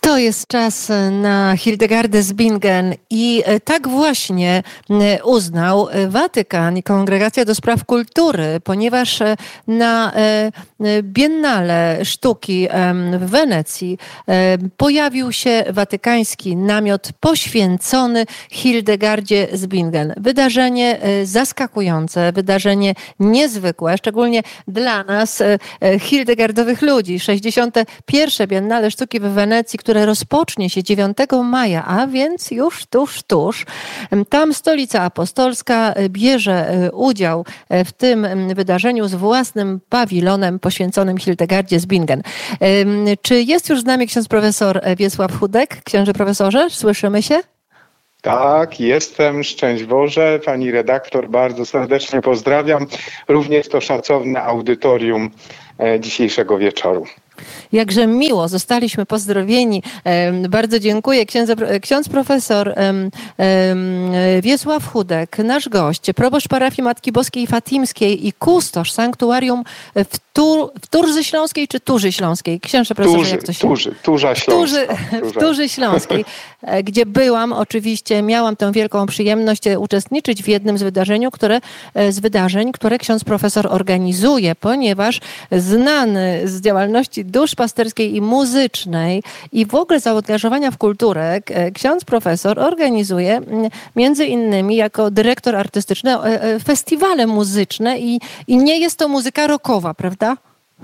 To jest czas na Hildegardę z Bingen i tak właśnie uznał Watykan i Kongregacja do Spraw Kultury, ponieważ na Biennale Sztuki w Wenecji pojawił się watykański namiot poświęcony Hildegardzie z Bingen. Wydarzenie zaskakujące, wydarzenie niezwykłe, szczególnie dla nas, hildegardowych ludzi. 61. Biennale Sztuki w Wenecji, które rozpocznie się 9 maja, a więc już tuż. Tam Stolica Apostolska bierze udział w tym wydarzeniu z własnym pawilonem poświęconym Hildegardzie z Bingen. Czy jest już z nami ksiądz profesor Wiesław Hudek? Księże profesorze, słyszymy się? Tak, jestem. Szczęść Boże. Pani redaktor, bardzo serdecznie pozdrawiam. Również to szacowne audytorium dzisiejszego wieczoru. Jakże miło, zostaliśmy pozdrowieni. Bardzo dziękuję. Ksiądz profesor Wiesław Hudek, nasz gość, proboszcz parafii Matki Boskiej Fatimskiej i kustosz sanktuarium w Turzy Śląskiej czy Turzy Śląskiej? Księże profesorze, jak to się... Turza Śląska. W Turzy Śląskiej, gdzie byłam, oczywiście miałam tę wielką przyjemność uczestniczyć w jednym z wydarzeń, które ksiądz profesor organizuje, ponieważ znany z działalności duszpasterskiej i muzycznej i w ogóle zaangażowania w kulturę, ksiądz profesor organizuje między innymi jako dyrektor artystyczny festiwale muzyczne i nie jest to muzyka rockowa, prawda?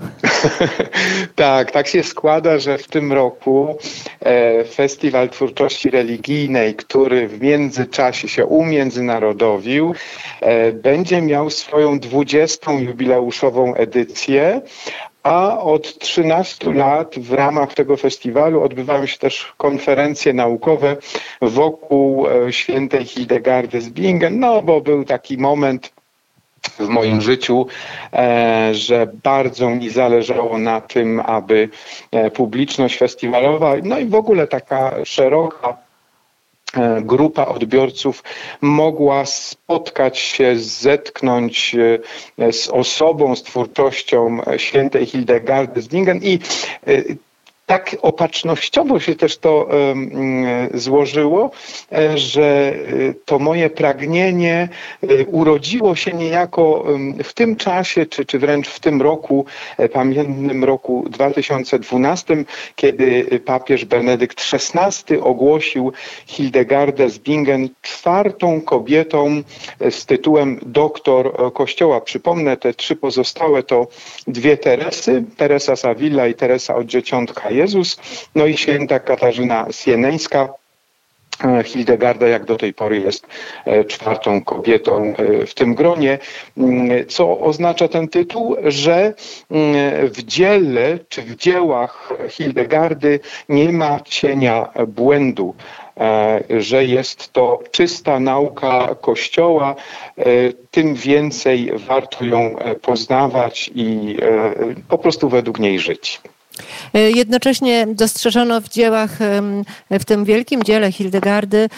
Tak się składa, że w tym roku Festiwal Twórczości Religijnej, który w międzyczasie się umiędzynarodowił, będzie miał swoją 20. jubileuszową edycję, a od 13 lat w ramach tego festiwalu odbywają się też konferencje naukowe wokół świętej Hildegardy z Bingen, bo był taki moment w moim życiu, że bardzo mi zależało na tym, aby publiczność festiwalowa, no i w ogóle taka szeroka grupa odbiorców mogła spotkać się, zetknąć z osobą, z twórczością świętej Hildegardy z Bingen i tak opatrznościowo się też to złożyło, że to moje pragnienie urodziło się niejako w tym czasie, czy wręcz w tym roku, pamiętnym roku 2012, kiedy papież Benedykt XVI ogłosił Hildegardę z Bingen 4. kobietą z tytułem doktor Kościoła. Przypomnę, te 3 pozostałe to 2 Teresy, Teresa z Avila i Teresa od Dzieciątka Jezus, no i święta Katarzyna Sieneńska. Hildegarda jak do tej pory jest 4. kobietą w tym gronie. Co oznacza ten tytuł? Że w dziele czy w dziełach Hildegardy nie ma cienia błędu, że jest to czysta nauka Kościoła, tym więcej warto ją poznawać i po prostu według niej żyć. Jednocześnie dostrzeżono w dziełach, w tym wielkim dziele Hildegardy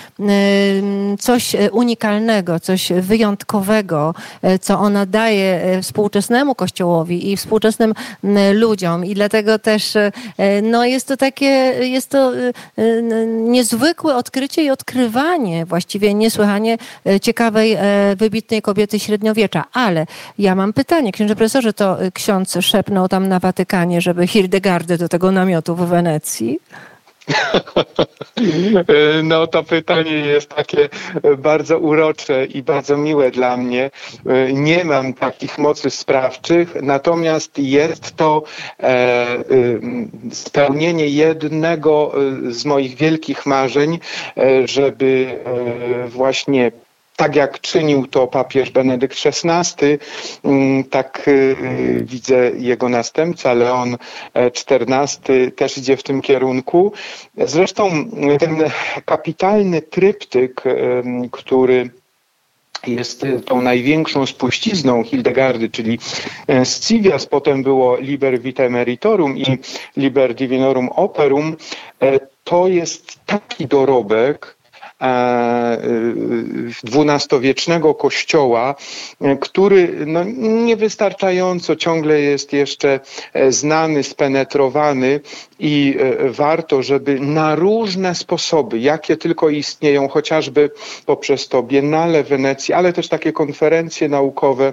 coś unikalnego, coś wyjątkowego, co ona daje współczesnemu Kościołowi i współczesnym ludziom. I dlatego też jest to niezwykłe odkrycie i odkrywanie właściwie niesłychanie ciekawej, wybitnej kobiety średniowiecza. Ale ja mam pytanie, księże profesorze, to ksiądz szepnął tam na Watykanie, żeby Hildegardę do tego namiotu w Wenecji? No to pytanie jest takie bardzo urocze i bardzo miłe dla mnie. Nie mam takich mocy sprawczych, natomiast jest to spełnienie jednego z moich wielkich marzeń, żeby właśnie tak jak czynił to papież Benedykt XVI, tak widzę jego następca Leon XIV też idzie w tym kierunku. Zresztą ten kapitalny tryptyk, który jest tą największą spuścizną Hildegardy, czyli Scivias, potem było Liber Vitae Meritorum i Liber Divinorum Operum, to jest taki dorobek, XII-wiecznego kościoła, który niewystarczająco ciągle jest jeszcze znany, spenetrowany i warto, żeby na różne sposoby, jakie tylko istnieją, chociażby poprzez to Biennale w Wenecji, ale też takie konferencje naukowe,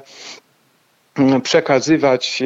przekazywać.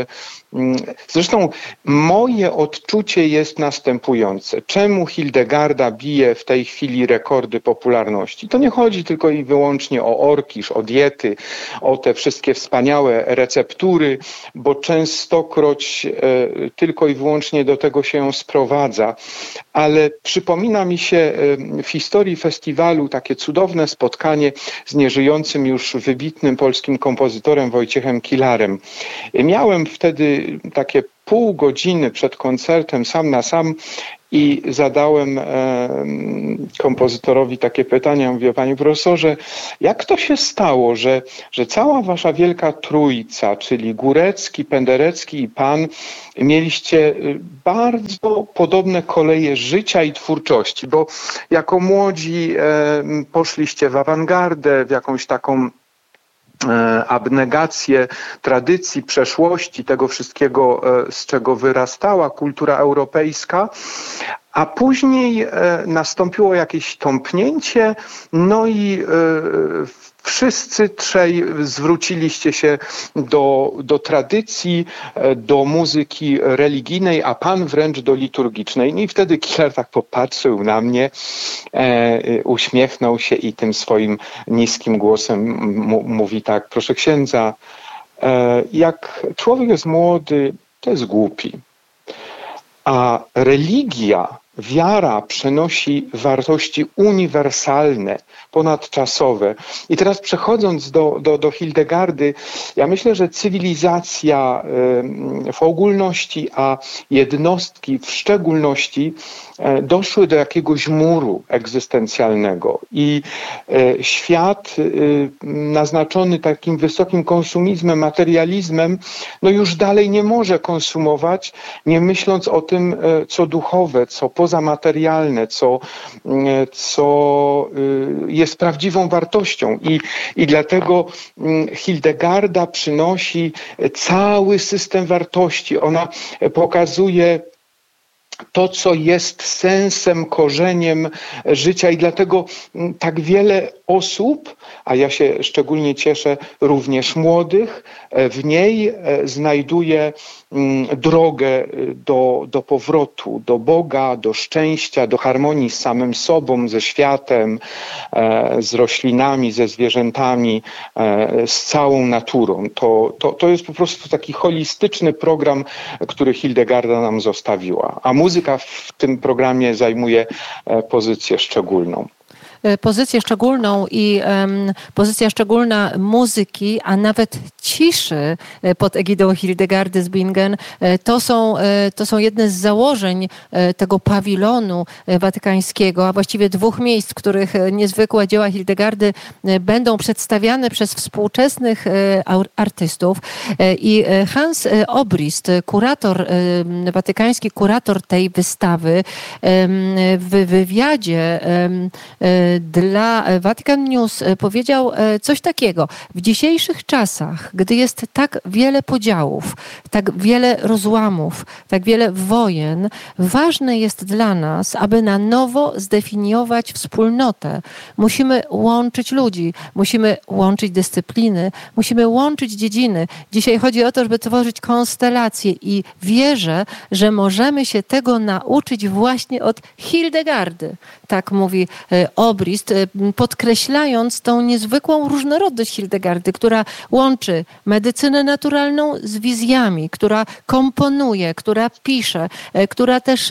Zresztą moje odczucie jest następujące. Czemu Hildegarda bije w tej chwili rekordy popularności? To nie chodzi tylko i wyłącznie o orkisz, o diety, o te wszystkie wspaniałe receptury, bo częstokroć tylko i wyłącznie do tego się sprowadza. Ale przypomina mi się w historii festiwalu takie cudowne spotkanie z nieżyjącym już wybitnym polskim kompozytorem Wojciechem Kilarem. Miałem wtedy takie pół godziny przed koncertem sam na sam i zadałem kompozytorowi takie pytania. Mówię: panie profesorze, jak to się stało, że cała wasza wielka trójca, czyli Górecki, Penderecki i pan, mieliście bardzo podobne koleje życia i twórczości, bo jako młodzi poszliście w awangardę, w jakąś taką abnegację tradycji, przeszłości, tego wszystkiego, z czego wyrastała kultura europejska, a później nastąpiło jakieś tąpnięcie, no i wszyscy trzej zwróciliście się do tradycji, do muzyki religijnej, a pan wręcz do liturgicznej. No i wtedy Kilar tak popatrzył na mnie, uśmiechnął się i tym swoim niskim głosem mówi tak: proszę księdza, jak człowiek jest młody, to jest głupi, a religia, wiara przynosi wartości uniwersalne, ponadczasowe. I teraz przechodząc do Hildegardy, ja myślę, że cywilizacja w ogólności, a jednostki w szczególności doszły do jakiegoś muru egzystencjalnego i świat naznaczony takim wysokim konsumizmem, materializmem, no już dalej nie może konsumować, nie myśląc o tym, co duchowe, co pozamaterialne, co jest prawdziwą wartością. I dlatego Hildegarda przynosi cały system wartości. Ona pokazuje to, co jest sensem, korzeniem życia i dlatego tak wiele osób, a ja się szczególnie cieszę, również młodych, w niej znajduje drogę do powrotu, do Boga, do szczęścia, do harmonii z samym sobą, ze światem, z roślinami, ze zwierzętami, z całą naturą. To jest po prostu taki holistyczny program, który Hildegarda nam zostawiła, a muzyka w tym programie zajmuje pozycję szczególną. Pozycję szczególną i pozycja szczególna muzyki, a nawet ciszy pod egidą Hildegardy z Bingen, to są jedne z założeń tego pawilonu watykańskiego, a właściwie dwóch miejsc, w których niezwykłe dzieła Hildegardy będą przedstawiane przez współczesnych artystów. I Hans Obrist, watykański kurator tej wystawy, w wywiadzie dla Vatican News powiedział coś takiego: w dzisiejszych czasach, gdy jest tak wiele podziałów, tak wiele rozłamów, tak wiele wojen, ważne jest dla nas, aby na nowo zdefiniować wspólnotę. Musimy łączyć ludzi, musimy łączyć dyscypliny, musimy łączyć dziedziny. Dzisiaj chodzi o to, żeby tworzyć konstelacje i wierzę, że możemy się tego nauczyć właśnie od Hildegardy. Tak mówi Obrist, podkreślając tą niezwykłą różnorodność Hildegardy, która łączy medycynę naturalną z wizjami, która komponuje, która pisze, która też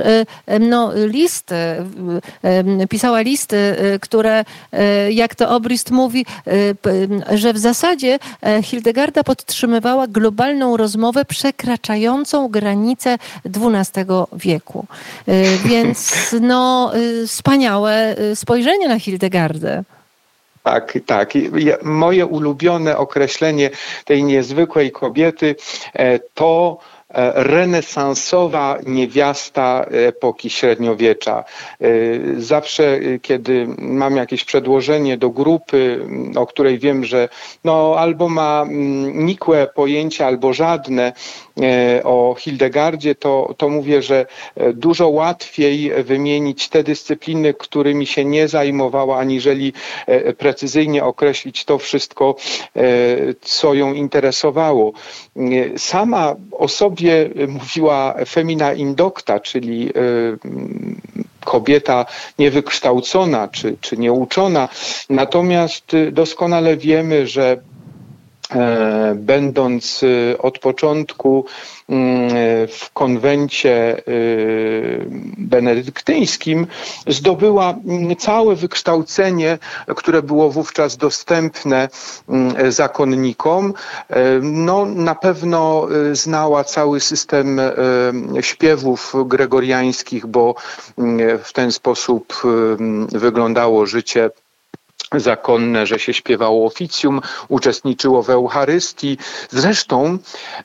pisała listy, które, jak to Obrist mówi, że w zasadzie Hildegarda podtrzymywała globalną rozmowę przekraczającą granice XII wieku. Więc wspaniałe spojrzenie na Hildegardę. Tak. Moje ulubione określenie tej niezwykłej kobiety to renesansowa niewiasta epoki średniowiecza. Zawsze, kiedy mam jakieś przedłożenie do grupy, o której wiem, że albo ma nikłe pojęcie, albo żadne o Hildegardzie, to mówię, że dużo łatwiej wymienić te dyscypliny, którymi się nie zajmowała, aniżeli precyzyjnie określić to wszystko, co ją interesowało. Sama o sobie mówiła femina indocta, czyli kobieta niewykształcona czy nieuczona. Natomiast doskonale wiemy, że będąc od początku w konwencie benedyktyńskim, zdobyła całe wykształcenie, które było wówczas dostępne zakonnikom. Na pewno znała cały system śpiewów gregoriańskich, bo w ten sposób wyglądało życie zakonne, że się śpiewało oficjum, uczestniczyło w Eucharystii. Zresztą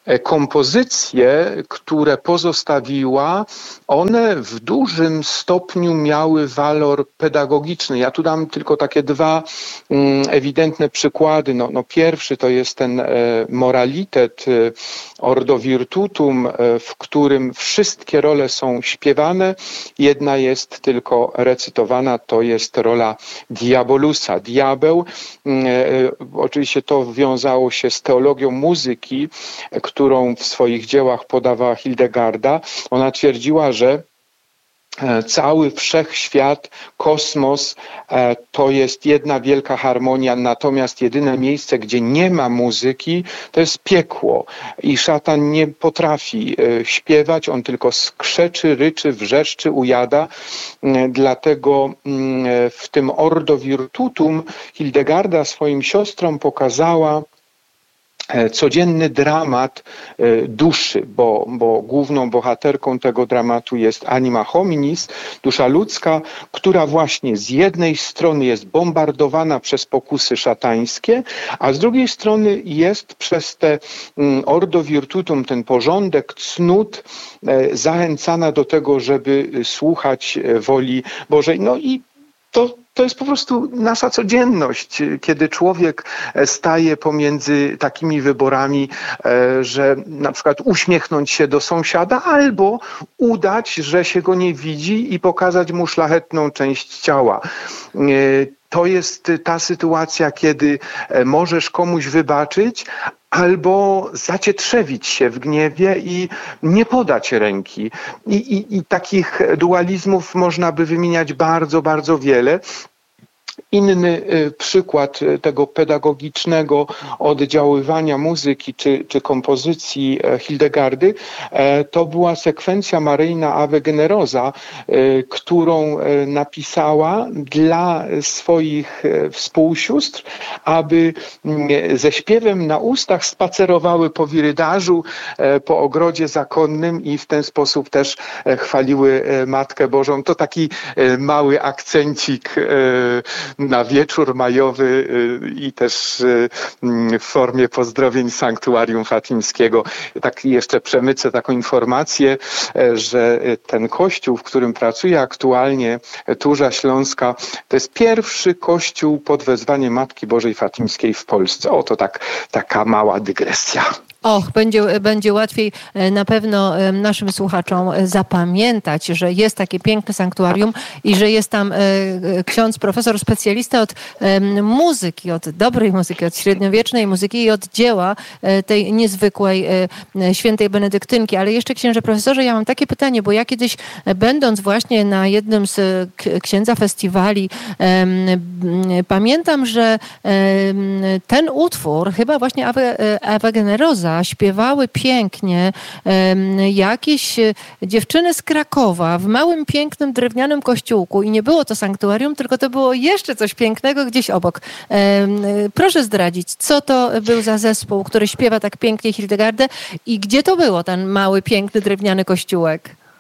kompozycje, które pozostawiła, one w dużym stopniu miały walor pedagogiczny. Ja tu dam tylko takie dwa ewidentne przykłady. Pierwszy to jest ten moralitet Ordo Virtutum, w którym wszystkie role są śpiewane. Jedna jest tylko recytowana, to jest rola Diabolusa. Diabeł, oczywiście to wiązało się z teologią muzyki, którą w swoich dziełach podawała Hildegarda. Ona twierdziła, że cały wszechświat, kosmos to jest jedna wielka harmonia, natomiast jedyne miejsce, gdzie nie ma muzyki, to jest piekło. I szatan nie potrafi śpiewać, on tylko skrzeczy, ryczy, wrzeszczy, ujada. Dlatego w tym Ordo Virtutum Hildegarda swoim siostrom pokazała codzienny dramat duszy, bo główną bohaterką tego dramatu jest anima hominis, dusza ludzka, która właśnie z jednej strony jest bombardowana przez pokusy szatańskie, a z drugiej strony jest przez te Ordo Virtutum, ten porządek cnót, zachęcana do tego, żeby słuchać woli Bożej. I to jest po prostu nasza codzienność, kiedy człowiek staje pomiędzy takimi wyborami, że na przykład uśmiechnąć się do sąsiada albo udać, że się go nie widzi i pokazać mu szlachetną część ciała. To jest ta sytuacja, kiedy możesz komuś wybaczyć, albo zacietrzewić się w gniewie i nie podać ręki. I takich dualizmów można by wymieniać bardzo, bardzo wiele. Inny przykład tego pedagogicznego oddziaływania muzyki czy kompozycji Hildegardy to była sekwencja maryjna Ave Generosa, którą napisała dla swoich współsióstr, aby ze śpiewem na ustach spacerowały po wirydarzu, po ogrodzie zakonnym i w ten sposób też chwaliły Matkę Bożą. To taki mały akcencik na wieczór majowy i też w formie pozdrowień sanktuarium fatimskiego. Tak jeszcze przemycę taką informację, że ten kościół, w którym pracuję aktualnie, Turza Śląska, to jest pierwszy kościół pod wezwaniem Matki Bożej Fatimskiej w Polsce. Oto taka mała dygresja. Będzie łatwiej na pewno naszym słuchaczom zapamiętać, że jest takie piękne sanktuarium i że jest tam ksiądz profesor specjalista od muzyki, od dobrej muzyki, od średniowiecznej muzyki i od dzieła tej niezwykłej świętej Benedyktynki. Ale jeszcze, księże profesorze, ja mam takie pytanie, bo ja kiedyś, będąc właśnie na jednym z księdza festiwali, pamiętam, że ten utwór, chyba właśnie Ave Generosa, śpiewały pięknie jakieś dziewczyny z Krakowa w małym, pięknym, drewnianym kościółku i nie było to sanktuarium, tylko to było jeszcze coś pięknego gdzieś obok. Proszę zdradzić, co to był za zespół, który śpiewa tak pięknie Hildegardę i gdzie to było, ten mały, piękny, drewniany kościółek?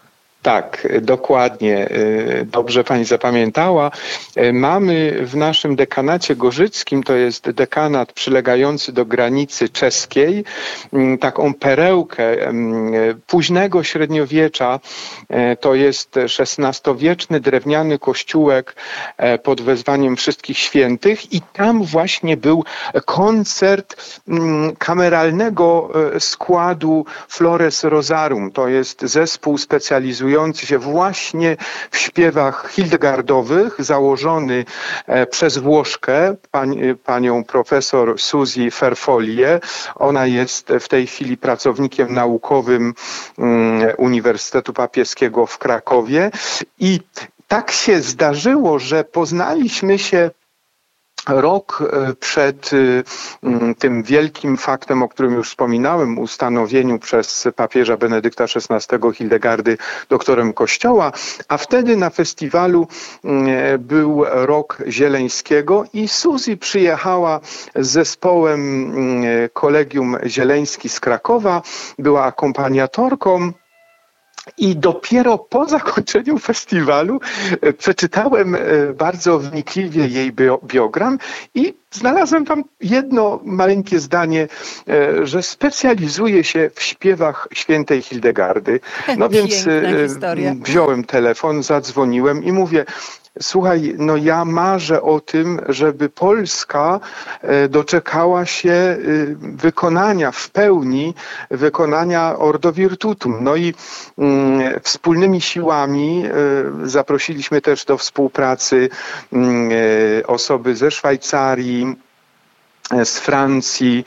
Tak, dokładnie. Dobrze pani zapamiętała. Mamy w naszym dekanacie gorzyckim, to jest dekanat przylegający do granicy czeskiej, taką perełkę późnego średniowiecza. To jest XVI-wieczny drewniany kościółek pod wezwaniem Wszystkich Świętych i tam właśnie był koncert kameralnego składu Flores Rosarum. To jest zespół specjalizujący się właśnie w śpiewach hildegardowych, założony przez Włoszkę, panią profesor Suzy Ferfolie. Ona jest w tej chwili pracownikiem naukowym Uniwersytetu Papieskiego w Krakowie i tak się zdarzyło, że poznaliśmy się rok przed tym wielkim faktem, o którym już wspominałem, ustanowieniu przez papieża Benedykta XVI Hildegardy doktorem Kościoła, a wtedy na festiwalu był rok Zieleńskiego i Suzy przyjechała z zespołem Kolegium Zieleński z Krakowa, była akompaniatorką. I dopiero po zakończeniu festiwalu przeczytałem bardzo wnikliwie jej biogram i znalazłem tam jedno maleńkie zdanie, że specjalizuje się w śpiewach świętej Hildegardy. No więc wziąłem telefon, zadzwoniłem i mówię: słuchaj, no ja marzę o tym, żeby Polska doczekała się wykonania w pełni, wykonania Ordo Virtutum. No i wspólnymi siłami zaprosiliśmy też do współpracy osoby ze Szwajcarii, z Francji,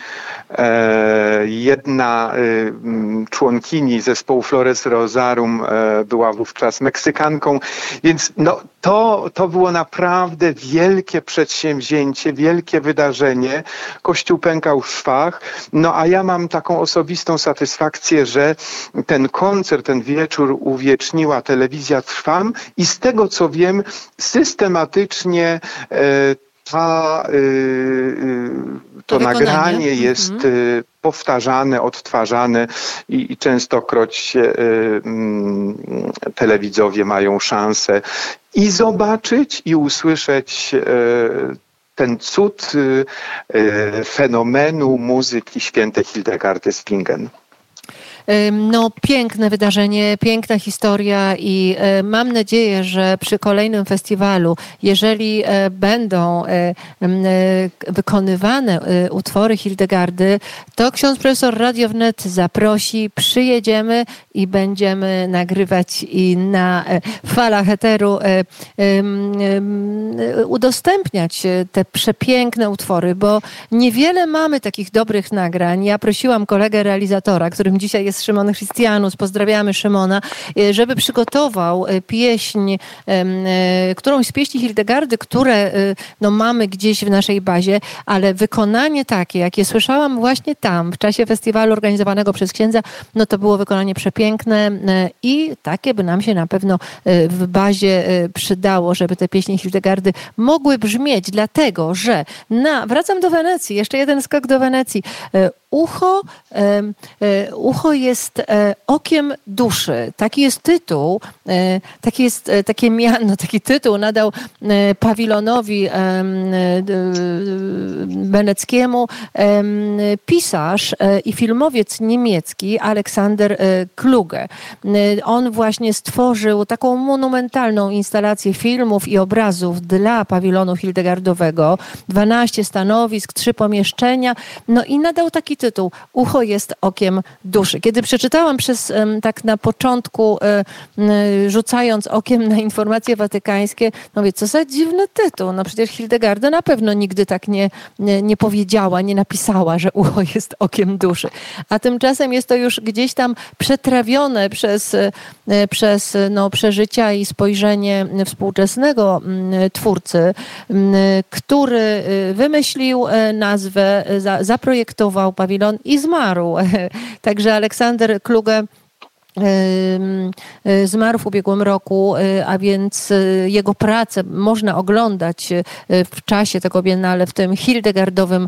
jedna członkini zespołu Flores Rosarum była wówczas Meksykanką, więc no, to było naprawdę wielkie przedsięwzięcie, wielkie wydarzenie. Kościół pękał w szwach, no a ja mam taką osobistą satysfakcję, że ten koncert, ten wieczór uwieczniła telewizja Trwam i z tego co wiem systematycznie to nagranie jest powtarzane, odtwarzane i częstokroć telewidzowie mają szansę i zobaczyć, i usłyszeć ten cud fenomenu muzyki świętej Hildegardy z Bingen. No, piękne wydarzenie, piękna historia i mam nadzieję, że przy kolejnym festiwalu, jeżeli będą wykonywane utwory Hildegardy, to ksiądz profesor Radio Wnet zaprosi, przyjedziemy i będziemy nagrywać i na falach eteru udostępniać te przepiękne utwory, bo niewiele mamy takich dobrych nagrań. Ja prosiłam kolegę realizatora, którym dzisiaj jest Szymon Christianus, pozdrawiamy Szymona, żeby przygotował pieśń, którąś z pieśni Hildegardy, które no, mamy gdzieś w naszej bazie, ale wykonanie takie, jakie słyszałam właśnie tam, w czasie festiwalu organizowanego przez księdza, no to było wykonanie przepiękne i takie by nam się na pewno w bazie przydało, żeby te pieśni Hildegardy mogły brzmieć, dlatego, że wracam do Wenecji, jeszcze jeden skok do Wenecji. Ucho jest okiem duszy. Taki jest tytuł, taki tytuł nadał pawilonowi weneckiemu pisarz i filmowiec niemiecki Aleksander Kluge. On właśnie stworzył taką monumentalną instalację filmów i obrazów dla pawilonu hildegardowego. 12 stanowisk, 3 pomieszczenia. No i nadał taki tytuł: Ucho jest okiem duszy. Kiedy przeczytałam tak na początku, rzucając okiem na informacje watykańskie, no mówię, co za dziwny tytuł. No przecież Hildegarda na pewno nigdy tak nie powiedziała, nie napisała, że ucho jest okiem duszy. A tymczasem jest to już gdzieś tam przetrawione przez przeżycia i spojrzenie współczesnego twórcy, który wymyślił nazwę, zaprojektował pawilon i zmarł. Także Aleksander Kluge zmarł w ubiegłym roku, a więc jego pracę można oglądać w czasie tego biennale w tym hildegardowym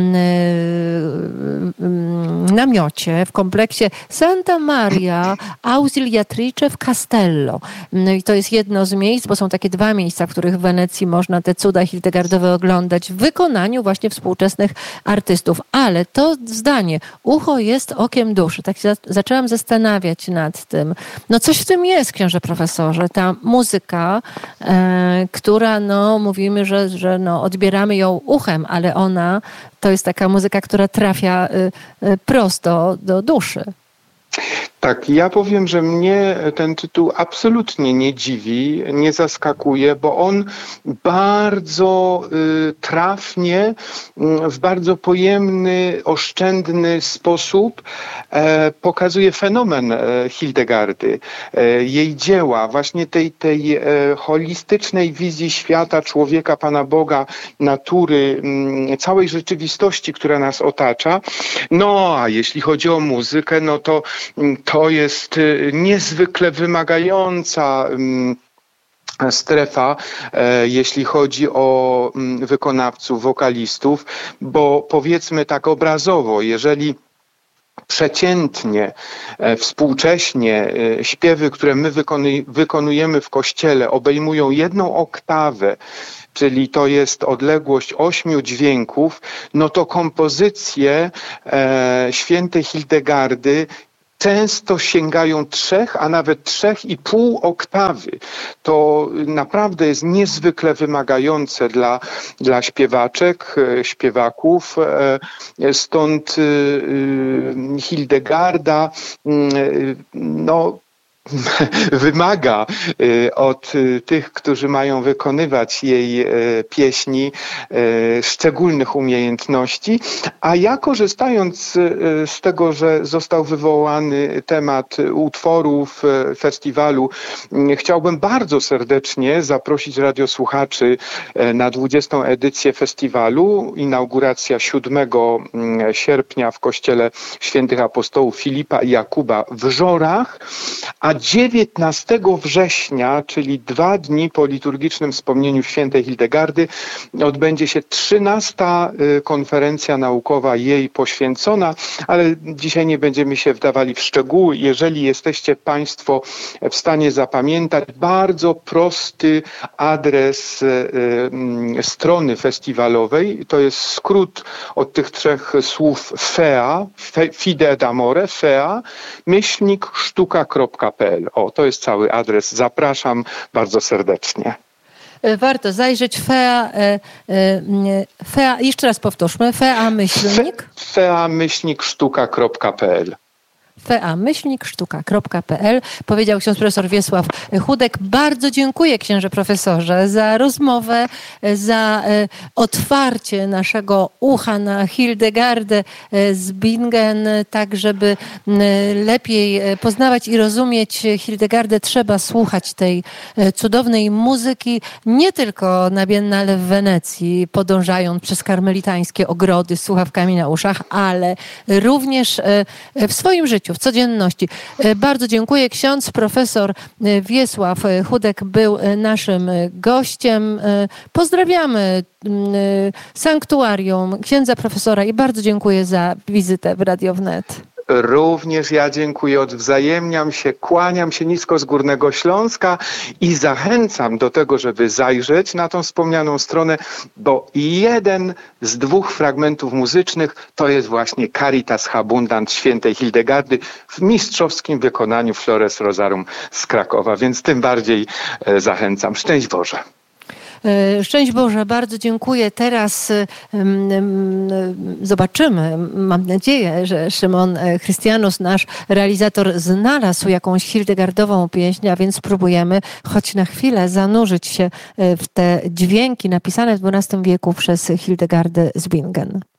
namiocie w kompleksie Santa Maria Ausiliatrice w Castello. No i to jest jedno z miejsc, bo są takie dwa miejsca, w których w Wenecji można te cuda hildegardowe oglądać w wykonaniu właśnie współczesnych artystów. Ale to zdanie, ucho jest okiem duszy, tak się zaczęłam zastanawiać nad tym. No coś w tym jest, księże profesorze. Ta muzyka, która mówimy, że odbieramy ją uchem, ale ona to jest taka muzyka, która trafia prosto do duszy. Tak, ja powiem, że mnie ten tytuł absolutnie nie dziwi, nie zaskakuje, bo on bardzo trafnie, w bardzo pojemny, oszczędny sposób pokazuje fenomen Hildegardy, jej dzieła, właśnie tej holistycznej wizji świata, człowieka, Pana Boga, natury, całej rzeczywistości, która nas otacza. No, a jeśli chodzi o muzykę, no to jest niezwykle wymagająca strefa, jeśli chodzi o wykonawców, wokalistów, bo powiedzmy tak obrazowo, jeżeli przeciętnie, współcześnie śpiewy, które my wykonujemy w kościele, obejmują jedną oktawę, czyli to jest odległość 8 dźwięków, no to kompozycje świętej Hildegardy często sięgają 3, a nawet 3,5 oktawy. To naprawdę jest niezwykle wymagające dla śpiewaczek, śpiewaków. Stąd Hildegarda wymaga od tych, którzy mają wykonywać jej pieśni, szczególnych umiejętności, a ja, korzystając z tego, że został wywołany temat utworów festiwalu, chciałbym bardzo serdecznie zaprosić radiosłuchaczy na 20. edycję festiwalu. Inauguracja 7 sierpnia w kościele świętych apostołów Filipa i Jakuba w Żorach, a 19 września, czyli 2 dni po liturgicznym wspomnieniu świętej Hildegardy, odbędzie się 13. konferencja naukowa jej poświęcona, ale dzisiaj nie będziemy się wdawali w szczegóły. Jeżeli jesteście Państwo w stanie zapamiętać, bardzo prosty adres strony festiwalowej, to jest skrót od tych 3 słów FEA, Fide et Amore, FEA, _sztuka.pl. To jest cały adres. Zapraszam bardzo serdecznie. Warto zajrzeć. FEA, jeszcze raz powtórzmy. FEA-sztuka.pl. fea-sztuka.pl. Powiedział ksiądz profesor Wiesław Hudek. Bardzo dziękuję, księże profesorze, za rozmowę, za otwarcie naszego ucha na Hildegardę z Bingen, tak żeby lepiej poznawać i rozumieć Hildegardę, trzeba słuchać tej cudownej muzyki, nie tylko na Biennale w Wenecji, podążając przez karmelitańskie ogrody z słuchawkami na uszach, ale również w swoim życiu, w codzienności. Bardzo dziękuję. Ksiądz profesor Wiesław Hudek był naszym gościem. Pozdrawiamy sanktuarium księdza profesora i bardzo dziękuję za wizytę w Radio Wnet. Również ja dziękuję, odwzajemniam się, kłaniam się nisko z Górnego Śląska i zachęcam do tego, żeby zajrzeć na tą wspomnianą stronę, bo jeden z 2 fragmentów muzycznych to jest właśnie Caritas Habundant świętej Hildegardy w mistrzowskim wykonaniu Flores Rosarum z Krakowa, więc tym bardziej zachęcam. Szczęść Boże. Szczęść Boże, bardzo dziękuję. Teraz zobaczymy, mam nadzieję, że Szymon Chrystianus, nasz realizator, znalazł jakąś hildegardową pieśń, a więc spróbujemy choć na chwilę zanurzyć się w te dźwięki napisane w XII wieku przez Hildegardę z Bingen.